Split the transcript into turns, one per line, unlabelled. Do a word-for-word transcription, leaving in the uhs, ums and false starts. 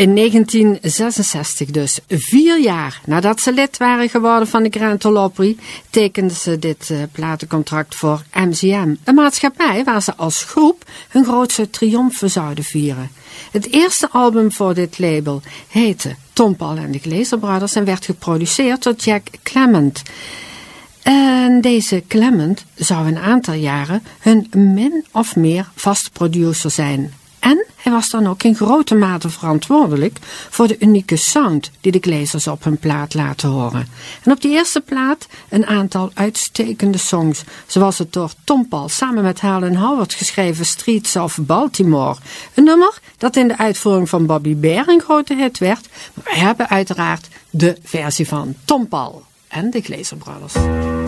In negentien zesenzestig dus, vier jaar nadat ze lid waren geworden van de Grand Ole Opry, tekenden ze dit uh, platencontract voor M G M, een maatschappij waar ze als groep hun grootste triomfen zouden vieren. Het eerste album voor dit label heette Tom Paul en de Glaser Brothers en werd geproduceerd door Jack Clement. En deze Clement zou een aantal jaren hun min of meer vast producer zijn. En hij was dan ook in grote mate verantwoordelijk voor de unieke sound die de Glazers op hun plaat laten horen. En op die eerste plaat een aantal uitstekende songs, zoals het door Tom Paul samen met Hal Howard geschreven Streets of Baltimore. Een nummer dat in de uitvoering van Bobby Bare een grote hit werd, maar we hebben uiteraard de versie van Tom Paul en de Glaser Brothers.